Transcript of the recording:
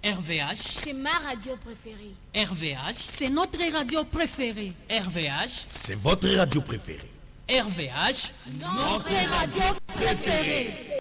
RVH, c'est ma radio préférée. RVH, c'est notre radio préférée. RVH, c'est votre radio préférée. RVH, notre radio préférée.